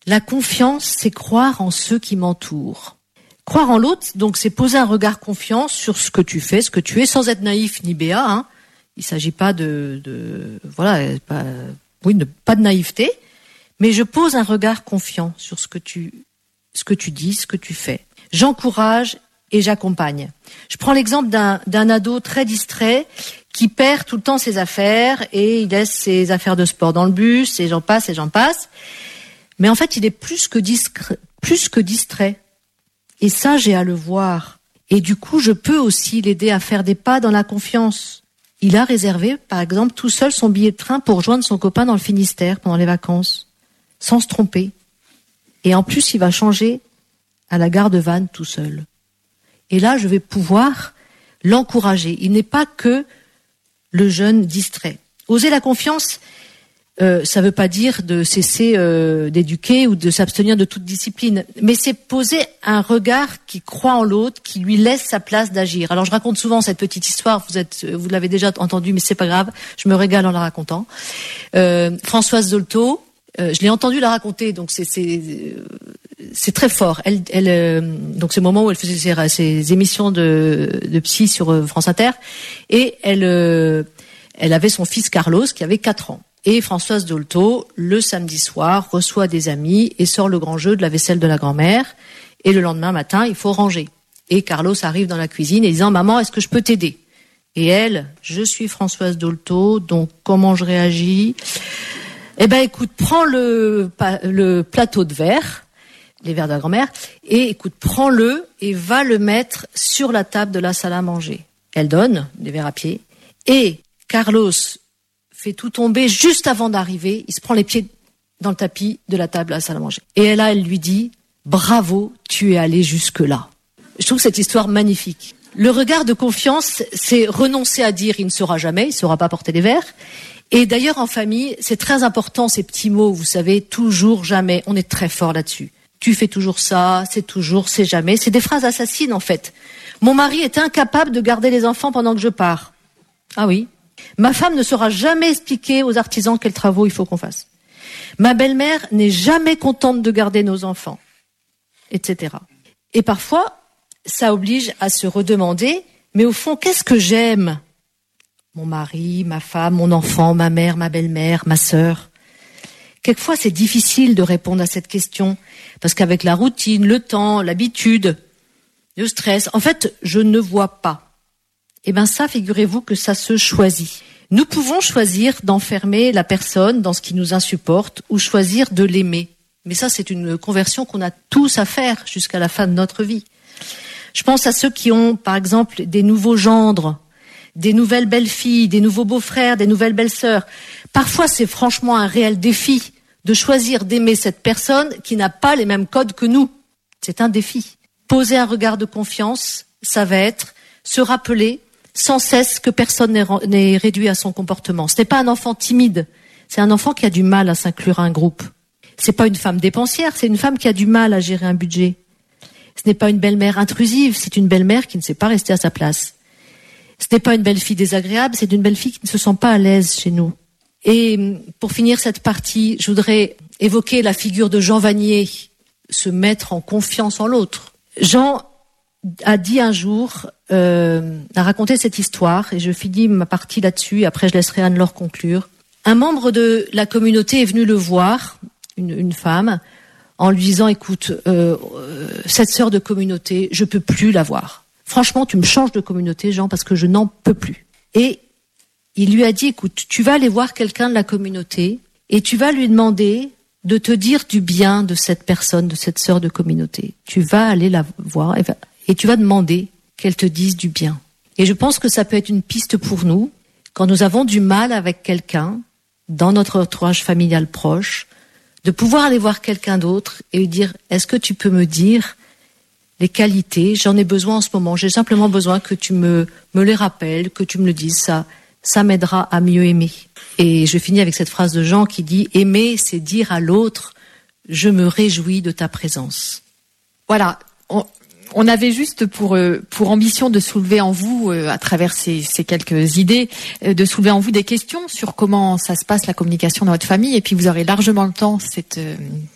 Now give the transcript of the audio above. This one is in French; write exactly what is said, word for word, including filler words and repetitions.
La confiance, c'est croire en ceux qui m'entourent. Croire en l'autre, donc, c'est poser un regard confiant sur ce que tu fais, ce que tu es, sans être naïf ni béat. Hein. Il s'agit pas de, de voilà, pas, oui, de, pas de naïveté, mais je pose un regard confiant sur ce que tu, ce que tu dis, ce que tu fais. J'encourage et j'accompagne. Je prends l'exemple d'un, d'un ado très distrait qui perd tout le temps ses affaires et il laisse ses affaires de sport dans le bus et j'en passe et j'en passe. Mais en fait, il est plus que discret, plus que distrait. Et ça, j'ai à le voir. Et du coup, je peux aussi l'aider à faire des pas dans la confiance. Il a réservé, par exemple, tout seul son billet de train pour rejoindre son copain dans le Finistère pendant les vacances, sans se tromper. Et en plus, il va changer à la gare de Vannes tout seul. Et là, je vais pouvoir l'encourager. Il n'est pas que le jeune distrait. Oser la confiance, Euh, ça ne veut pas dire de cesser euh, d'éduquer ou de s'abstenir de toute discipline, mais c'est poser un regard qui croit en l'autre, qui lui laisse sa place d'agir. Alors je raconte souvent cette petite histoire, vous êtes, vous l'avez déjà entendue, mais c'est pas grave, je me régale en la racontant. Euh, Françoise Dolto, euh, je l'ai entendue la raconter, donc c'est c'est c'est très fort. Elle, elle, euh, donc c'est le moment où elle faisait ses, ses émissions de, de psy sur euh, France Inter, et elle, euh, elle avait son fils Carlos qui avait quatre ans. Et Françoise Dolto, le samedi soir, reçoit des amis et sort le grand jeu de la vaisselle de la grand-mère. Et le lendemain matin, il faut ranger. Et Carlos arrive dans la cuisine et disant « Maman, est-ce que je peux t'aider ?» Et elle, je suis Françoise Dolto, donc comment je réagis ? Eh ben, écoute, prends le, le plateau de verre, les verres de la grand-mère, et écoute, prends-le et va le mettre sur la table de la salle à manger. Elle donne des verres à pied. Et Carlos fait tout tomber juste avant d'arriver. Il se prend les pieds dans le tapis de la table à la salle à manger. Et là, elle lui dit « Bravo, tu es allé jusque-là ». Je trouve cette histoire magnifique. Le regard de confiance, c'est renoncer à dire « il ne saura jamais, il ne saura pas porter les verres ». Et d'ailleurs, en famille, c'est très important ces petits mots, vous savez, toujours, jamais. On est très fort là-dessus. Tu fais toujours ça, c'est toujours, c'est jamais. C'est des phrases assassines, en fait. Mon mari est incapable de garder les enfants pendant que je pars. Ah oui. Ma femme ne saura jamais expliquer aux artisans quels travaux il faut qu'on fasse. Ma belle-mère n'est jamais contente de garder nos enfants, et cetera. Et parfois, ça oblige à se redemander, mais au fond, qu'est-ce que j'aime ? Mon mari, ma femme, mon enfant, ma mère, ma belle-mère, ma sœur. Quelquefois, c'est difficile de répondre à cette question, parce qu'avec la routine, le temps, l'habitude, le stress, en fait, je ne vois pas. Eh bien ça, figurez-vous que ça se choisit. Nous pouvons choisir d'enfermer la personne dans ce qui nous insupporte ou choisir de l'aimer. Mais ça, c'est une conversion qu'on a tous à faire jusqu'à la fin de notre vie. Je pense à ceux qui ont, par exemple, des nouveaux gendres, des nouvelles belles-filles, des nouveaux beaux-frères, des nouvelles belles-sœurs. Parfois, c'est franchement un réel défi de choisir d'aimer cette personne qui n'a pas les mêmes codes que nous. C'est un défi. Poser un regard de confiance, ça va être se rappeler sans cesse que personne n'est, n'est réduit à son comportement. Ce n'est pas un enfant timide, c'est un enfant qui a du mal à s'inclure à un groupe. C'est pas une femme dépensière, c'est une femme qui a du mal à gérer un budget. Ce n'est pas une belle-mère intrusive, c'est une belle-mère qui ne sait pas rester à sa place. Ce n'est pas une belle-fille désagréable, c'est une belle-fille qui ne se sent pas à l'aise chez nous. Et pour finir cette partie, je voudrais évoquer la figure de Jean Vanier, se mettre en confiance en l'autre. Jean a dit un jour, euh, a raconté cette histoire, et je finis ma partie là-dessus, après je laisserai Anne-Laure conclure. Un membre de la communauté est venu le voir, une, une femme, en lui disant, écoute, euh, euh, cette sœur de communauté, je peux plus la voir. Franchement, tu me changes de communauté, Jean, parce que je n'en peux plus. Et il lui a dit, écoute, tu vas aller voir quelqu'un de la communauté, et tu vas lui demander de te dire du bien de cette personne, de cette sœur de communauté. Tu vas aller la voir, et va Et tu vas demander qu'elle te dise du bien. Et je pense que ça peut être une piste pour nous, quand nous avons du mal avec quelqu'un, dans notre entourage familial proche, de pouvoir aller voir quelqu'un d'autre et lui dire « Est-ce que tu peux me dire les qualités ? J'en ai besoin en ce moment. J'ai simplement besoin que tu me, me les rappelles, que tu me le dises. Ça, ça m'aidera à mieux aimer. » Et je finis avec cette phrase de Jean qui dit « Aimer, c'est dire à l'autre « Je me réjouis de ta présence. » Voilà. On... On avait juste pour pour ambition de soulever en vous, à travers ces, ces quelques idées, de soulever en vous des questions sur comment ça se passe la communication dans votre famille. Et puis vous aurez largement le temps cette